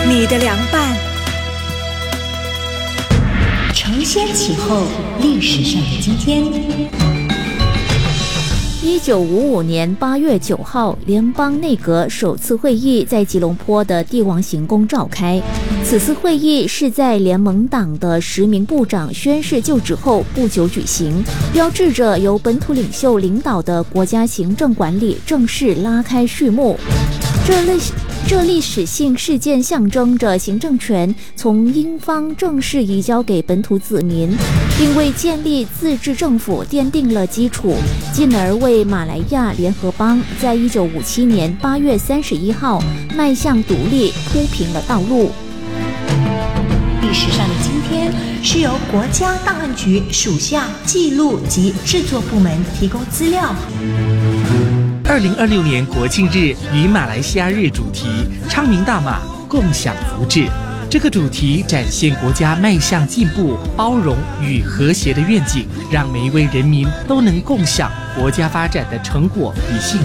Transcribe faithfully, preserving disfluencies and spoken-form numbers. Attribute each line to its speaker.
Speaker 1: 你的凉拌。
Speaker 2: 承先启后，历史上的今天。
Speaker 3: 一九五五年八月九号，联邦内阁首次会议在吉隆坡的帝王行宫召开。此次会议是在联盟党的十名部长宣誓就职后不久举行，标志着由本土领袖领导的国家行政管理正式拉开序幕。这类这历史性事件象征着行政权从英方正式移交给本土子民，并为建立自治政府奠定了基础，进而为马来亚联合邦在一九五七年八月三十一号迈向独立铺平了道路。
Speaker 2: 历史上的今天是由国家档案局属下记录及制作部门提供资料。
Speaker 4: 二零二六年国庆日与马来西亚日主题昌明大马，共享福祉。这个主题展现国家迈向进步、包容与和谐的愿景，让每一位人民都能共享国家发展的成果与幸福。